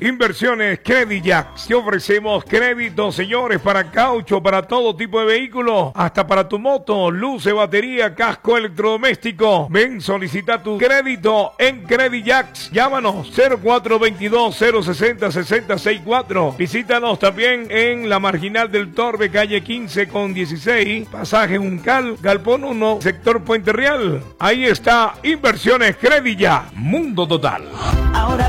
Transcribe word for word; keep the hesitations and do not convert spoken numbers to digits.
Inversiones Credijax. Te ofrecemos créditos, señores, para caucho, para todo tipo de vehículos, hasta para tu moto, luces, batería, casco electrodoméstico. Ven, solicita tu crédito en Credijax. Llámanos cero cuatro dos dos, cero seis cero, seis cero seis cuatro. Visítanos también en la Marginal del Torbe, calle quince con dieciséis, pasaje Uncal, Galpón uno, sector Puente Real. Ahí está Inversiones Credijax. Mundo total. Ahora